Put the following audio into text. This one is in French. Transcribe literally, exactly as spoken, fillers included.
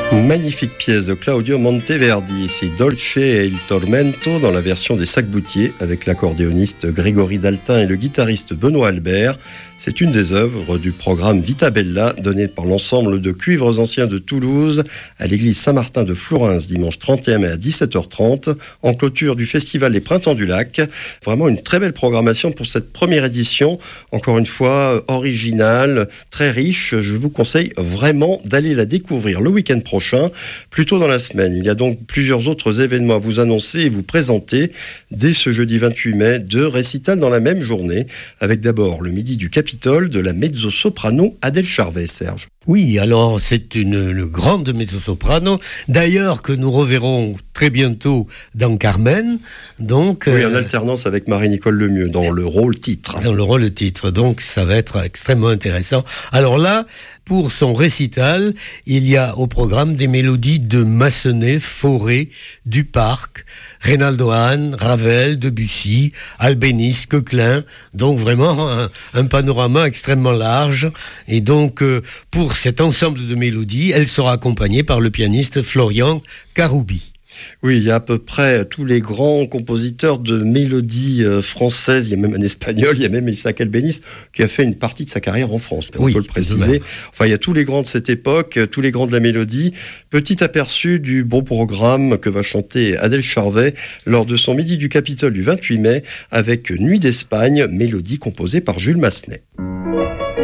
Magnifique pièce de Claudio Monteverdi, c'est Dolce e il Tormento dans la version des Sac-Boutier avec l'accordéoniste Grégory Daltin et le guitariste Benoît Albert. C'est une des œuvres du programme Vita Bella donné par l'ensemble de cuivres anciens de Toulouse à l'église Saint-Martin de Flourens dimanche trente et un mai à dix-sept heures trente en clôture du festival Les Printemps du Lac. Vraiment une très belle programmation pour cette première édition, encore une fois originale, très riche. Je vous conseille vraiment d'aller la découvrir le week-end prochain, plus tôt dans la semaine. Il y a donc plusieurs autres événements à vous annoncer et vous présenter dès ce jeudi vingt-huit mai, deux récitals dans la même journée, avec d'abord le midi du Capitole de la mezzo-soprano Adèle Charvet, Serge. Oui, alors c'est une, une grande mezzo-soprano, d'ailleurs que nous reverrons très bientôt dans Carmen. Donc, oui, euh, en alternance avec Marie-Nicole Lemieux, dans le rôle titre. Dans le rôle titre, donc ça va être extrêmement intéressant. Alors là, pour son récital, il y a au programme des mélodies de Massenet, Fauré, Duparc, Reynaldo Hahn, Ravel, Debussy, Albéniz, Coquelin, donc vraiment un, un panorama extrêmement large. Et donc, euh, pour cet ensemble de mélodies, elle sera accompagnée par le pianiste Florian Karoubi. Oui, il y a à peu près tous les grands compositeurs de mélodies euh, françaises. Il y a même un espagnol, il y a même Isaac Albéniz qui a fait une partie de sa carrière en France. On oui, peut le préciser. Enfin, il y a tous les grands de cette époque, tous les grands de la mélodie. Petit aperçu du beau programme que va chanter Adèle Charvet lors de son Midi du Capitole du vingt-huit mai avec Nuit d'Espagne, mélodie composée par Jules Massenet.